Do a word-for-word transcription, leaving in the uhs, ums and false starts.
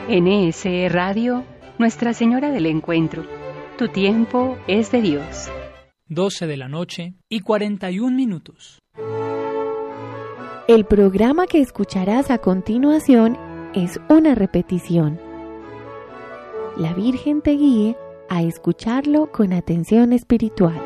N S E Radio, Nuestra Señora del Encuentro. Tu tiempo es de Dios. doce de la noche y cuarenta y un minutos. El programa que escucharás a continuación es una repetición. La Virgen te guíe a escucharlo con atención espiritual.